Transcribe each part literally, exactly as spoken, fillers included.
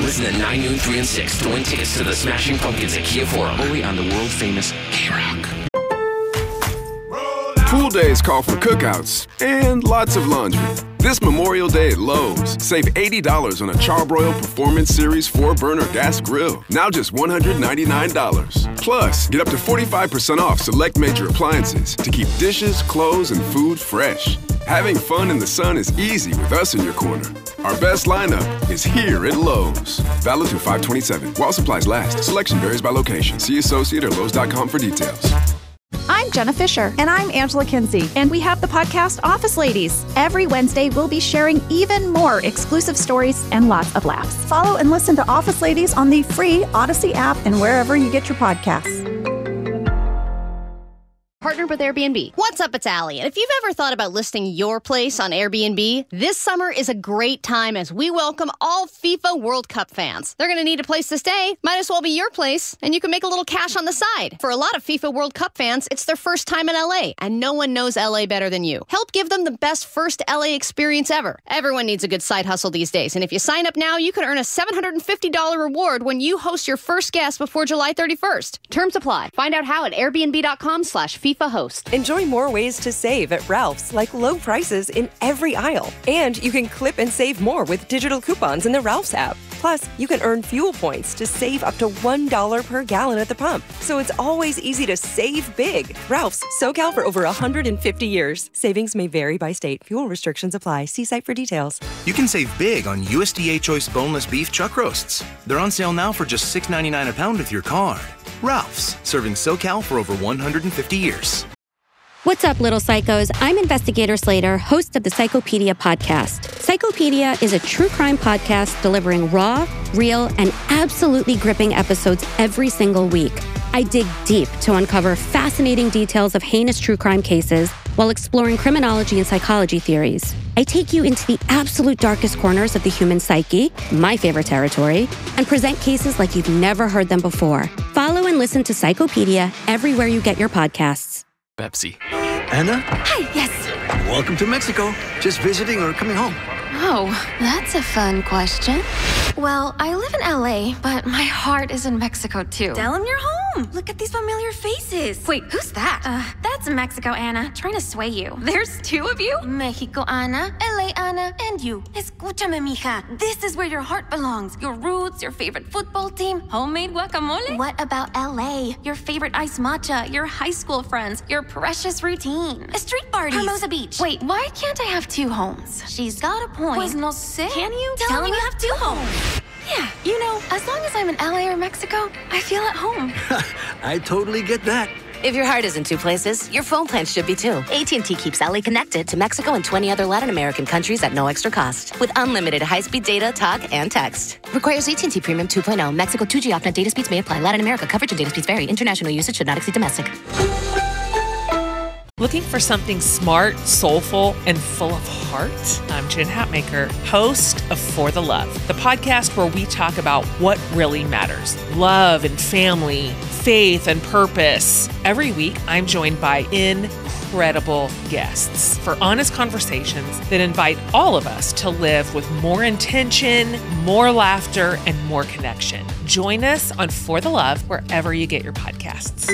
Listen at nine, noon, three, and six to win tickets to the Smashing Pumpkins at Kia Forum, only on the world-famous K-Rock. Pool days call for cookouts and lots of laundry. This Memorial Day at Lowe's, save eighty dollars on a Charbroil Performance Series four burner gas grill. Now just one hundred ninety-nine dollars. Plus, get up to forty-five percent off select major appliances to keep dishes, clothes, and food fresh. Having fun in the sun is easy with us in your corner. Our best lineup is here at Lowe's. Valid through five twenty-seven. While supplies last. Selection varies by location. See associate or Lowe's dot com for details. I'm Jenna Fisher. And I'm Angela Kinsey. And we have the podcast Office Ladies. Every Wednesday, we'll be sharing even more exclusive stories and lots of laughs. Follow and listen to Office Ladies on the free Odyssey app and wherever you get your podcasts. Partnered with Airbnb. What's up, it's Allie. And if you've ever thought about listing your place on Airbnb, this summer is a great time as we welcome all FIFA World Cup fans. They're going to need a place to stay. Might as well be your place, and you can make a little cash on the side. For a lot of FIFA World Cup fans, it's their first time in L A, and no one knows L A better than you. Help give them the best first L A experience ever. Everyone needs a good side hustle these days, and if you sign up now, you can earn a seven hundred fifty dollars reward when you host your first guest before July thirty-first. Terms apply. Find out how at airbnb.com slash FIFA host. Enjoy more ways to save at Ralph's, like low prices in every aisle. And you can clip and save more with digital coupons in the Ralph's app. Plus, you can earn fuel points to save up to one dollar per gallon at the pump. So it's always easy to save big. Ralph's, SoCal for over one hundred fifty years. Savings may vary by state. Fuel restrictions apply. See site for details. You can save big on U S D A Choice boneless beef chuck roasts. They're on sale now for just six ninety-nine a pound with your card. Ralph's, serving SoCal for over one hundred fifty years. What's up, little psychos? I'm Investigator Slater, host of the Psychopedia podcast. Psychopedia is a true crime podcast delivering raw, real, and absolutely gripping episodes every single week. I dig deep to uncover fascinating details of heinous true crime cases while exploring criminology and psychology theories. I take you into the absolute darkest corners of the human psyche, my favorite territory, and present cases like you've never heard them before. Follow and listen to Psychopedia everywhere you get your podcasts. Pepsi. Anna? Hi, yes. Welcome to Mexico. Just visiting or coming home? Oh, that's a fun question. Well, I live in L A, but my heart is in Mexico, too. Tell him you're home. Look at these familiar faces. Wait, who's that? Uh, that's Mexico, Anna, trying to sway you. There's two of you? Mexico, Anna, L A, Anna, and you. Escúchame, mija. This is where your heart belongs. Your roots, your favorite football team, homemade guacamole. What about L A? Your favorite iced matcha, your high school friends, your precious routine. Street parties. Hermosa Beach. Wait, why can't I have two homes? She's got a point. Pues no sé. Can you? Tell, Tell me me you have two homes. Yeah, you know, as long as I'm in L A or Mexico, I feel at home. I totally get that. If your heart is in two places, your phone plan should be too. A T and T keeps L A connected to Mexico and twenty other Latin American countries at no extra cost. With unlimited high-speed data, talk, and text. Requires A T and T Premium two point oh. Mexico two G off-net data speeds may apply. Latin America coverage and data speeds vary. International usage should not exceed domestic. Looking for something smart, soulful, and full of heart? I'm Jen Hatmaker, host of For the Love, the podcast where we talk about what really matters. Love and family, faith and purpose. Every week, I'm joined by incredible guests for honest conversations that invite all of us to live with more intention, more laughter, and more connection. Join us on For the Love wherever you get your podcasts.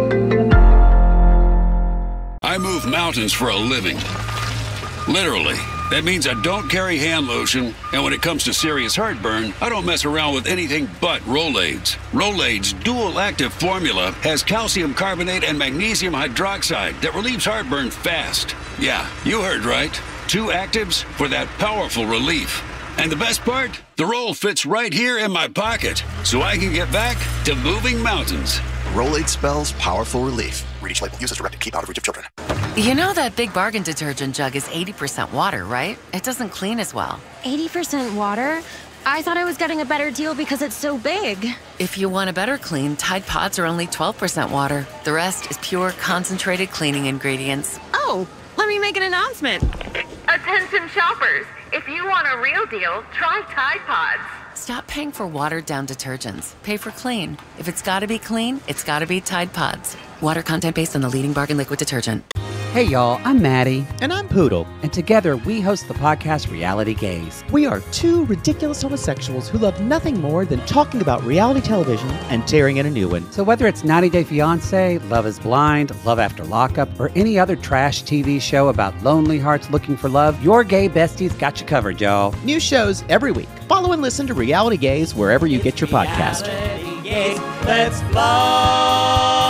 I move mountains for a living. Literally. That means I don't carry hand lotion, and when it comes to serious heartburn, I don't mess around with anything but Rolaids. Rolaids' dual-active formula has calcium carbonate and magnesium hydroxide that relieves heartburn fast. Yeah, you heard right. Two actives for that powerful relief. And the best part? The roll fits right here in my pocket, so I can get back to moving mountains. Rolade spells powerful relief. Read each label. Use as directed. Keep out of reach of children. You know that Big Bargain detergent jug is eighty percent water, right? It doesn't clean as well. eighty percent water? I thought I was getting a better deal because it's so big. If you want a better clean, Tide Pods are only twelve percent water. The rest is pure, concentrated cleaning ingredients. Oh, let me make an announcement. Attention shoppers. If you want a real deal, try Tide Pods. Stop paying for watered-down detergents. Pay for clean. If it's gotta be clean, it's gotta be Tide Pods. Water content based on the leading bargain liquid detergent. Hey y'all, I'm Maddie. And I'm Poodle. And together we host the podcast Reality Gaze. We are two ridiculous homosexuals who love nothing more than talking about reality television and tearing in a new one. So whether it's ninety day fiancé, Love is Blind, Love After Lockup, or any other trash T V show about lonely hearts looking for love, your gay besties got you covered, y'all. New shows every week. Follow and listen to Reality Gaze wherever you get your podcast. Reality Gaze, let's love.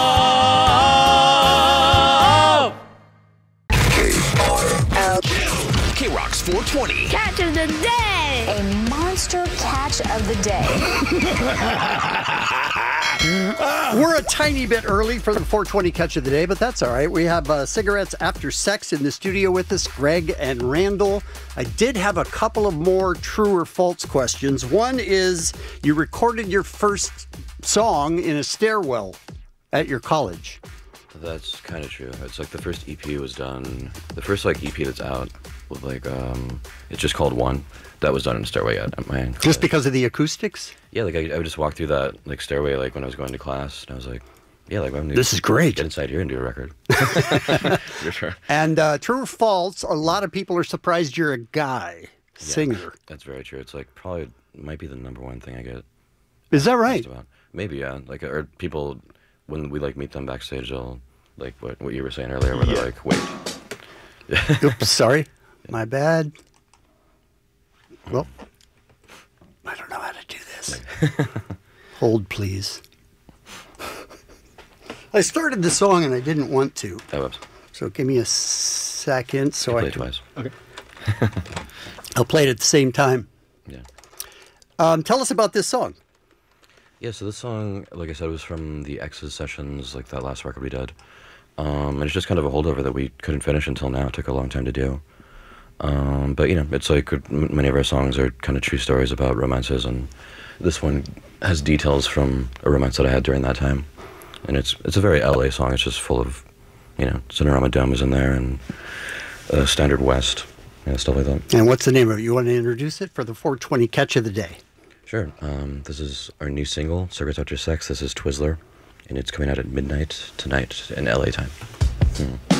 K-Rock's four twenty. Catch of the day. A monster catch of the day. We're a tiny bit early for the four twenty catch of the day, but that's all right. We have uh, Cigarettes After Sex in the studio with us, Greg and Randall. I did have a couple of more true or false questions. One is, you recorded your first song in a stairwell at your college. That's kind of true. It's like the first E P was done, the first like E P that's out with like, um, it's just called One. That was done in a stairway at, at my college. Just because of the acoustics? Yeah, like I, I would just walk through that like stairway like when I was going to class, and I was like, yeah, like I'm new. This is great. Get inside here and do a record. For sure. And uh, true or false, a lot of people are surprised you're a guy singer. Yeah, that's very true. It's like probably might be the number one thing I get. Is that right? About. Maybe, yeah. Like, or people, when we like meet them backstage, they'll like what what you were saying earlier, where they're Yeah. like, wait. Oops, sorry. My bad. Well, I don't know how to do this. Hold, please. I started the song and I didn't want to. That was. So give me a second so I play it can. twice. Okay. I'll play it at the same time. Yeah. Um, tell us about this song. Yeah, so this song, like I said, was from the X's sessions, like that last record we did. Um, and it's just kind of a holdover that we couldn't finish until now. It took a long time to do. Um, but, you know, it's like m- many of our songs are kind of true stories about romances, and this one has details from a romance that I had during that time. And it's it's a very L A song. It's just full of, you know, Cinerama Dome is in there, and uh, Standard West, and stuff like that. And what's the name of it? You want to introduce it for the four twenty catch of the day? Sure. Um, this is our new single, Cigarettes After Sex. This is Twizzler, and it's coming out at midnight tonight in L A time. Mm.